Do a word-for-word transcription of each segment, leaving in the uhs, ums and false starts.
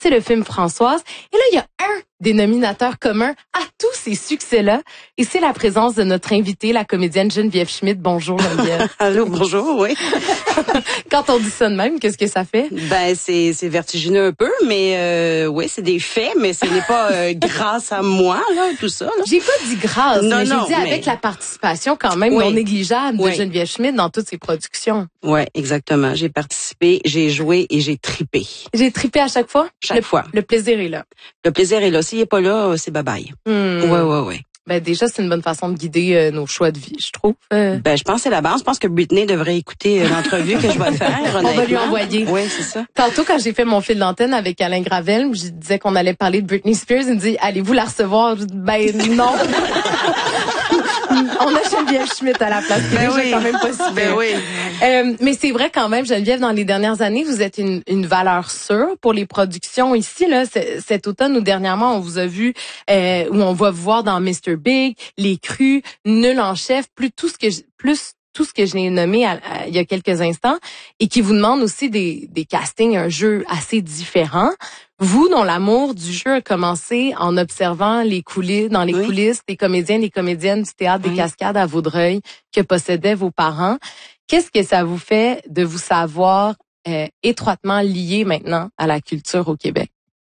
c'est le film Françoise. Et là, il y a un dénominateur commun à tous ces succès-là, et c'est la présence de notre invitée, la comédienne Geneviève Schmidt. Bonjour, Geneviève. Allô, bonjour, oui. Quand on dit ça de même, qu'est-ce que ça fait? Ben, c'est, c'est vertigineux un peu, mais euh, oui, c'est des faits, mais ce n'est pas euh, grâce à moi, là, tout ça. Là. J'ai pas dit grâce, non, mais j'ai non, dit mais... avec la participation quand même oui. non négligeable de oui. Geneviève Schmidt dans toutes ses productions. Oui, exactement. J'ai participé, j'ai joué et j'ai tripé. J'ai tripé à chaque fois? Chaque le, fois. Le plaisir est là. Le plaisir est là. S'il n'est pas là, c'est bye-bye. Hmm. Ouais, ouais, ouais. Ben déjà, c'est une bonne façon de guider euh, nos choix de vie, je trouve. Euh... Ben, je pense que c'est la base. Je pense que Britney devrait écouter euh, l'entrevue que je vais faire. On va lui envoyer. Oui, c'est ça. Tantôt, quand j'ai fait mon fil d'antenne avec Alain Gravel, je disais qu'on allait parler de Britney Spears. Il me dit, allez-vous la recevoir? Je dis, ben non. On a Geneviève Schmidt à la place. Ben déjà oui. quand même pas si Ben oui. Euh, mais c'est vrai quand même, Geneviève, dans les dernières années, vous êtes une, une valeur sûre pour les productions ici. Là, cet automne ou dernièrement, on vous a vu, euh, où on va vous voir dans mister Big, Les Crus, Nul en chef, plus tout ce que je, plus tout ce que je l'ai nommé à, à, il y a quelques instants, et qui vous demande aussi des, des castings, un jeu assez différent. Vous, dont l'amour du jeu a commencé en observant les coulisses, dans les oui. coulisses des comédiens et des comédiennes du théâtre oui. des Cascades à Vaudreuil que possédaient vos parents. Qu'est-ce que ça vous fait de vous savoir euh, étroitement lié maintenant à la culture au Québec?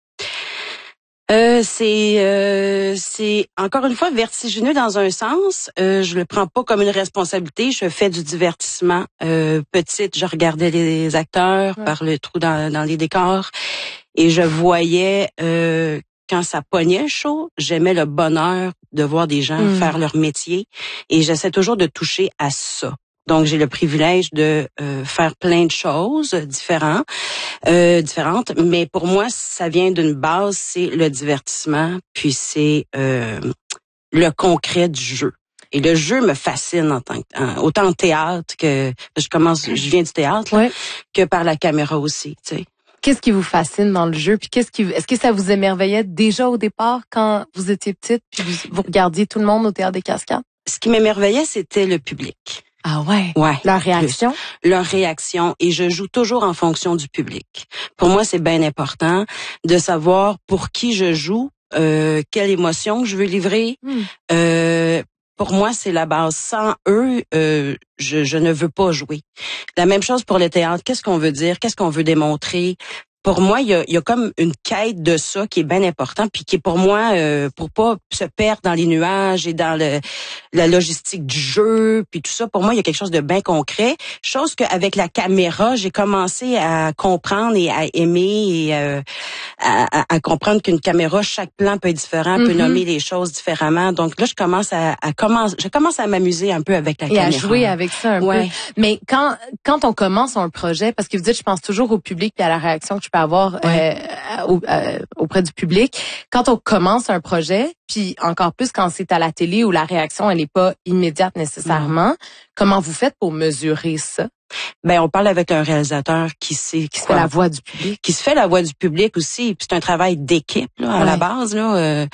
Euh, c'est euh, c'est encore une fois vertigineux dans un sens. Euh, je le prends pas comme une responsabilité. Je fais du divertissement. Euh, petite, je regardais les acteurs ouais. par le trou dans, dans les décors et je voyais euh, quand ça pognait le show, j'aimais le bonheur de voir des gens mmh. faire leur métier et j'essaie toujours de toucher à ça. Donc j'ai le privilège de euh, faire plein de choses différentes, euh, différentes. Mais pour moi, ça vient d'une base, c'est le divertissement, puis c'est euh, le concret du jeu. Et le jeu me fascine en tant que, en, autant en théâtre que je commence, je viens du théâtre, là, ouais. que par la caméra aussi. Tu sais. Qu'est-ce qui vous fascine dans le jeu? Puis qu'est-ce qui, est-ce que ça vous émerveillait déjà au départ quand vous étiez petite, puis vous, vous regardiez tout le monde au théâtre des Cascades? Ce qui m'émerveillait, c'était le public. Ah ouais? Ouais. Leur réaction? Plus. Leur réaction. Et je joue toujours en fonction du public. Pour moi, c'est bien important de savoir pour qui je joue, euh, quelle émotion je veux livrer. Mm. Euh, pour moi, c'est la base. Sans eux, euh, je, je ne veux pas jouer. La même chose pour le théâtre. Qu'est-ce qu'on veut dire? Qu'est-ce qu'on veut démontrer? Pour moi, il y a, il y a comme une quête de ça qui est bien important, puis qui est pour moi, euh, pour pas se perdre dans les nuages et dans le la logistique du jeu, puis tout ça. Pour moi, il y a quelque chose de bien concret. Chose qu'avec la caméra, j'ai commencé à comprendre et à aimer et euh, à, à, à comprendre qu'une caméra, chaque plan peut être différent, mm-hmm. peut nommer les choses différemment. Donc là, je commence à, à commence, je commence à m'amuser un peu avec la et caméra. Et à jouer avec ça un ouais. peu. Mais quand quand on commence un projet, parce que vous dites, je pense toujours au public et à la réaction que je peux avoir ouais. euh, au, euh, auprès du public. Quand on commence un projet, puis encore plus quand c'est à la télé où la réaction elle est pas immédiate nécessairement, mmh. comment vous faites pour mesurer ça? Ben on parle avec un réalisateur qui sait qui se fait la voix du public, qui se fait la voix du public aussi. Puis c'est un travail d'équipe là, à ouais. la base là, euh,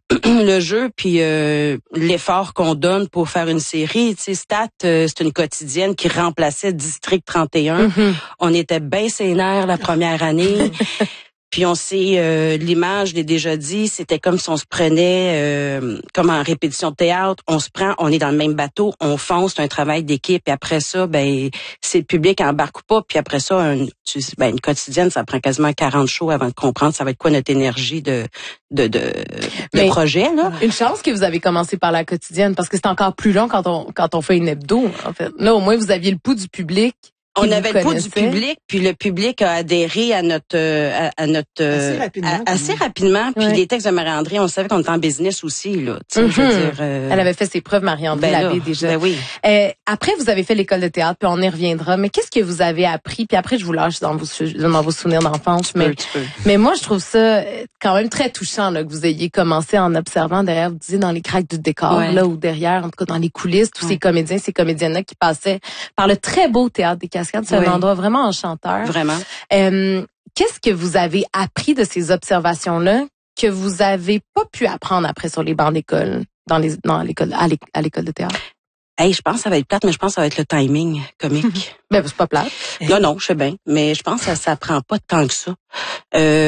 le jeu puis euh, l'effort qu'on donne pour faire une série. Tu sais, Stat, euh, c'est une quotidienne qui remplaçait District trente et un. Mm-hmm. On était bien sénères la première année. Puis on sait, euh, l'image, je l'ai déjà dit, c'était comme si on se prenait, euh, comme en répétition de théâtre, on se prend, on est dans le même bateau, on fonce, c'est un travail d'équipe. Et après ça, ben c'est le public embarque ou pas. Puis après ça, un, tu, ben, une quotidienne, ça prend quasiment quarante shows avant de comprendre ça va être quoi notre énergie de de de, de projet là. Une chance que vous avez commencé par la quotidienne parce que c'est encore plus long quand on quand on fait une hebdo. En fait, là au moins vous aviez le pouls du public. On avait le pouls du public, puis le public a adhéré à notre à, à notre assez rapidement. À, assez rapidement. Puis ouais. les textes de Marie-André, on savait qu'on était en business aussi là. Tu sais, mm-hmm. je veux dire. Euh... Elle avait fait ses preuves, Marie-André ben l'avait déjà. Ben oui. Euh, après, vous avez fait l'école de théâtre, puis on y reviendra. Mais qu'est-ce que vous avez appris? Puis après, je vous lâche dans vos dans vos souvenirs d'enfance. Mais peux, tu peux. mais moi, je trouve ça quand même très touchant là que vous ayez commencé en observant derrière, vous disiez dans les craques du décor ouais. là ou derrière, en tout cas dans les coulisses, tous ouais. ces comédiens, ces comédiennes-là qui passaient par le très beau théâtre des Cascades. C'est ouais. un endroit vraiment enchanteur. Vraiment. Euh, qu'est-ce que vous avez appris de ces observations-là que vous avez pas pu apprendre après sur les bancs d'école, dans les dans l'école à l'école de théâtre? Hey, je pense que ça va être plate, mais je pense que ça va être le timing comique. Ben c'est pas plate. Non, non, je sais bien, mais je pense que ça, ça prend pas tant que ça. Euh,